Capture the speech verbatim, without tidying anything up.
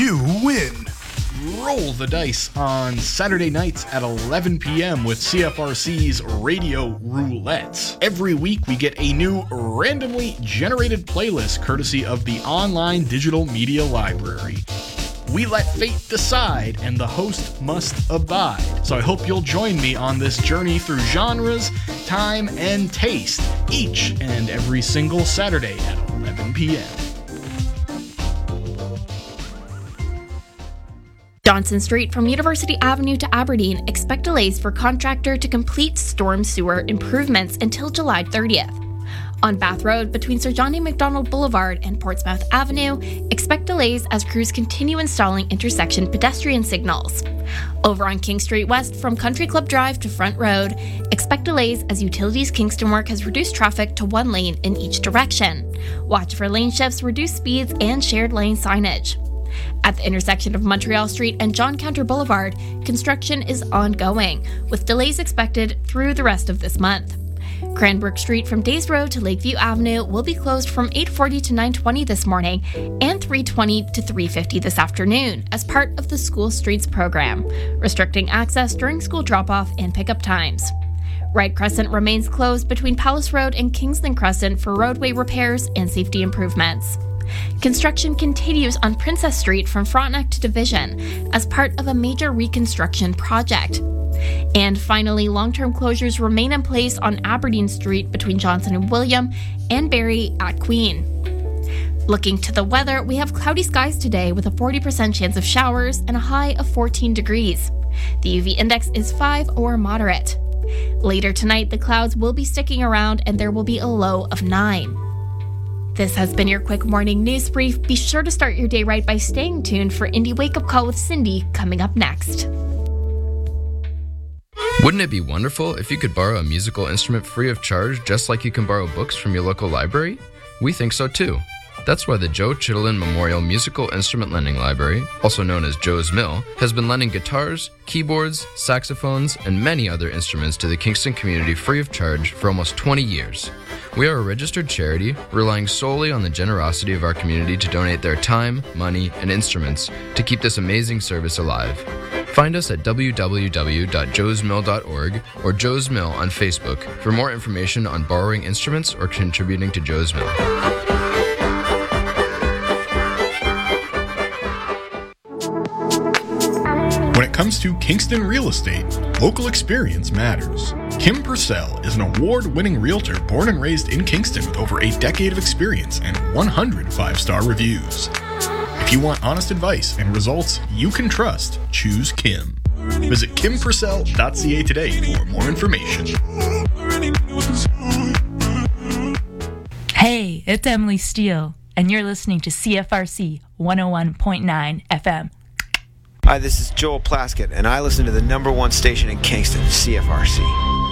you win. Roll the dice on Saturday nights at eleven p.m. with C F R C's Radio Roulette. Every week we get a new randomly generated playlist courtesy of the online digital media library. We let fate decide, and the host must abide. So I hope you'll join me on this journey through genres, time, and taste, each and every single Saturday at eleven p.m. Johnson Street from University Avenue to Aberdeen, expect delays for contractor to complete storm sewer improvements until July thirtieth. On Bath Road between Sir John A. Macdonald Boulevard and Portsmouth Avenue, expect delays as crews continue installing intersection pedestrian signals. Over on King Street West from Country Club Drive to Front Road, expect delays as Utilities Kingston work has reduced traffic to one lane in each direction. Watch for lane shifts, reduced speeds, and shared lane signage. At the intersection of Montreal Street and John Counter Boulevard, construction is ongoing, with delays expected through the rest of this month. Cranbrook Street from Days Road to Lakeview Avenue will be closed from eight forty to nine twenty this morning and three twenty to three fifty this afternoon as part of the School Streets program, restricting access during school drop-off and pickup times. Wright Crescent remains closed between Palace Road and Kingsland Crescent for roadway repairs and safety improvements. Construction continues on Princess Street from Frontenac to Division as part of a major reconstruction project. And finally, long-term closures remain in place on Aberdeen Street between Johnson and William and Barry at Queen. Looking to the weather, we have cloudy skies today with a forty percent chance of showers and a high of fourteen degrees. The U V index is five or moderate. Later tonight, the clouds will be sticking around and there will be a low of nine. This has been your quick morning news brief. Be sure to start your day right by staying tuned for Indie Wake Up Call with Cindy coming up next. Wouldn't it be wonderful if you could borrow a musical instrument free of charge just like you can borrow books from your local library? We think so too. That's why the Joe Chittenden Memorial Musical Instrument Lending Library, also known as Joe's Mill, has been lending guitars, keyboards, saxophones, and many other instruments to the Kingston community free of charge for almost twenty years. We are a registered charity, relying solely on the generosity of our community to donate their time, money, and instruments to keep this amazing service alive. Find us at w w w dot joes mill dot org or Joe's Mill on Facebook for more information on borrowing instruments or contributing to Joe's Mill. When it comes to Kingston real estate, local experience matters. Kim Purcell is an award-winning realtor born and raised in Kingston with over a decade of experience and one hundred five-star reviews. If you want honest advice and results you can trust, choose Kim. Visit kim purcell dot c a today for more information. Hey, it's Emily Steele, and you're listening to C F R C one oh one point nine F M. Hi, this is Joel Plaskett, and I listen to the number one station in Kingston, C F R C.